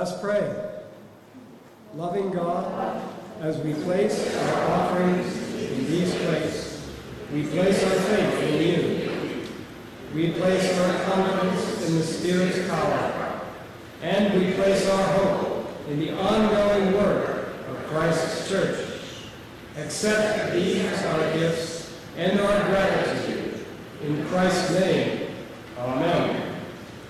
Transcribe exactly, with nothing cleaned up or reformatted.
us pray. Loving God, as we place our offerings in these places, we place our faith in you. We place our confidence in the Spirit's power, and we place our hope in the ongoing work of Christ's church. Accept these our gifts and our gratitude. In Christ's name, amen.